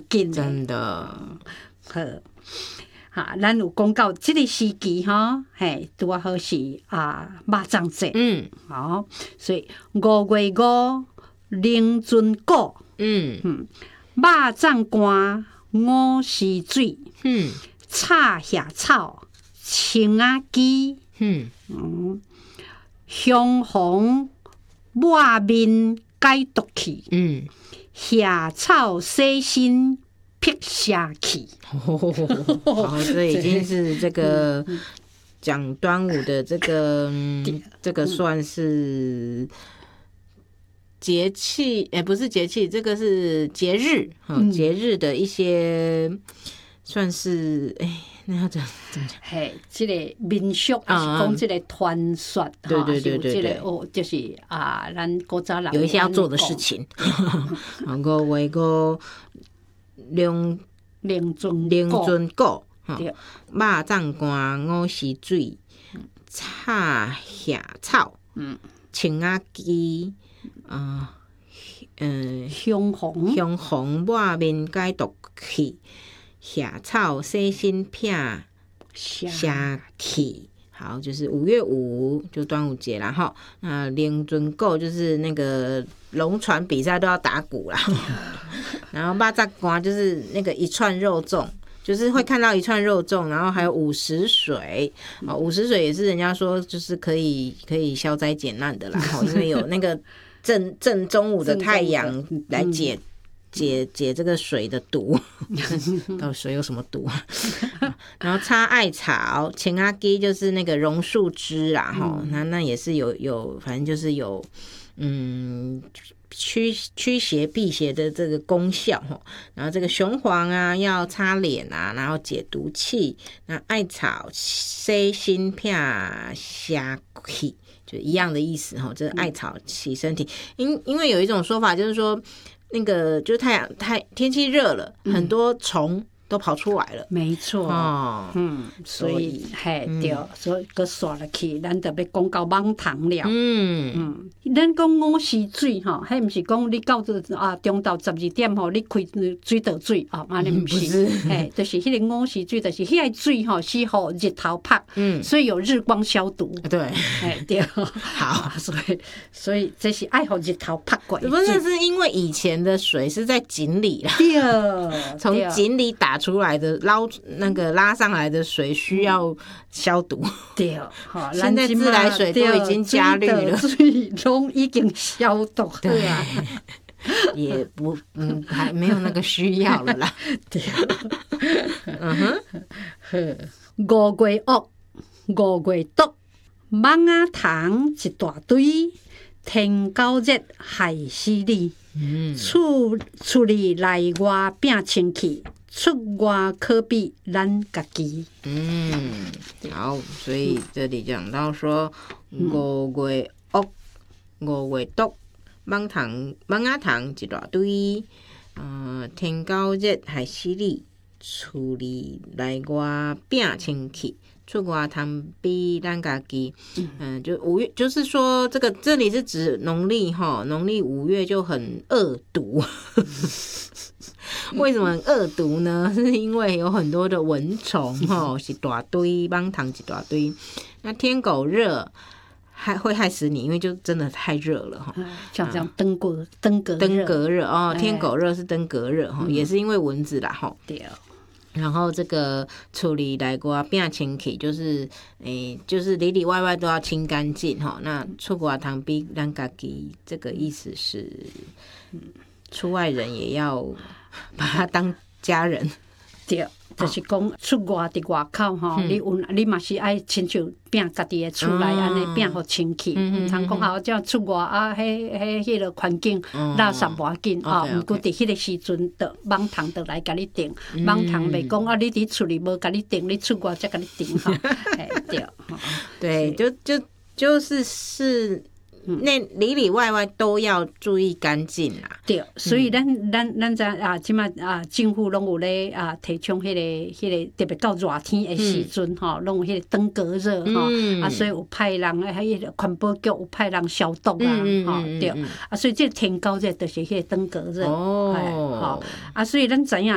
紧的， 真的。 好。哈，咱有讲到这个时期哈，嘿，拄啊好是肉粽节，所以5月5凌春谷，肉粽干五时水，炒夏草青仔鸡，香红抹面解毒气，夏草洗身辟邪气。 好，这已经是这个讲端午的这个算是节气，不是节气，这个是节日，节日的一些算是那要怎么讲？ 嘿，这个民俗是讲这个传说， 对， 这个就是咱古早人有一些要做的事情。5月5凌春谷，肉粽干五时水，炒夏草，青仔鸡， 香红抹面解毒气，夏草洗身辟邪气。好，就是5月5就端午节啦哈。那凌春谷就是那个龙船比赛都要打鼓啦。然后肉粽干就是那个一串肉粽，就是会看到一串肉粽，然后还有50水，50水也是人家说就是可以消灾解难的啦，因为有那个正中午的太阳来解这个水的毒。到底水有什么毒啊？然后插艾草，青仔鸡就是那个榕树枝啦，那也是有反正就是有驱邪辟邪的这个功效。然后这个雄黄要擦脸然后解毒气，那艾草洗身辟邪气，就一样的意思。这是艾草洗身体。因为有一种说法就是说，那个就是天气热了，很多虫都跑出来了， 没错，所以对，所以佮刷落去，咱就要讲到网糖了，咱讲5时水迄毋是讲你到中昼12点你开水道水安尼毋是，就是迄个5时水，就是迄个水是互日头晒，所以有日光消毒， 对， 对， 好， 所以这是爱互日头晒过， 不是因为以前的水是在井里啦， 对， 从井里打出来的拉上来的水需要消毒，对，现在自来水都已经加氯了， 水都已经消毒对啊，也不还没有那个需要了啦。 对，5月恶，5月毒，蚊仔虫一大堆，天狗热害死你，厝里内外拼清气。出外可比咱家己。 好，所以这里讲到说5月恶，5月毒，蚊仔虫一大堆，天狗热害死你，厝里内外拼清气。出外通比咱家己，就5月，就是说这里是指农历5月就很恶毒。为什么很恶毒呢？是因为有很多的蚊虫是大堆，蚊虫一大堆。那天狗热会害死你，因为就真的太热了像这样登革热天狗热是登革热也是因为蚊子啦对。 然后这个处理内外变清气，就是就是里里外外都要清干净那出外通比咱家己，这个意思是，出外人也要把他当家人。 对，就是讲出外伫外口你嘛是爱亲像拼家己的厝内安尼拼互清气，毋通讲这出外迄个环境垃圾无要紧毋过伫迄个时阵的蚊虫就来甲你叮，蚊虫袂讲你伫厝里无甲你叮，你出外才甲你叮对，就是那里里外外都要注意干净啦。 对，所以咱知即摆政府拢有咧提倡迄个特别到热天的时阵拢有迄个登革热所以有派人迄个环保局有派人消毒对所以这天狗热就是迄个登革热所以咱知影。